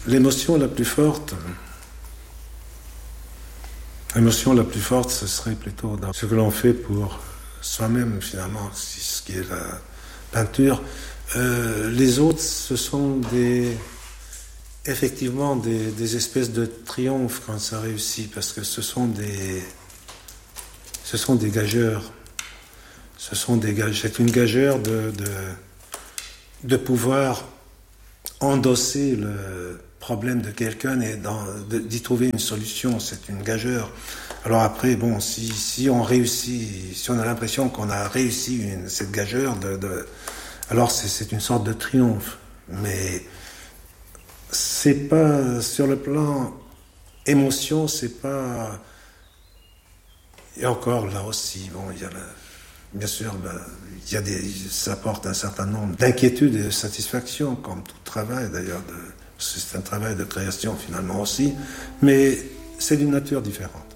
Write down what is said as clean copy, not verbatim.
L'émotion la plus forte, ce serait plutôt dans ce que l'on fait pour soi-même, finalement, ce qui est la peinture. Les autres, ce sont effectivement des espèces de triomphes quand ça réussit, parce que ce sont des gageurs. C'est une gageure de pouvoir endosser le problème de quelqu'un et d'y trouver une solution. C'est une gageure. Alors après, bon, si on réussit, si on a l'impression qu'on a réussi cette gageure, alors c'est une sorte de triomphe. Mais c'est pas, sur le plan émotion, c'est pas... Et encore, là aussi, bon, il y a bien sûr, ça apporte un certain nombre d'inquiétudes et de satisfaction, comme tout travail d'ailleurs. C'est un travail de création finalement aussi, mais c'est d'une nature différente.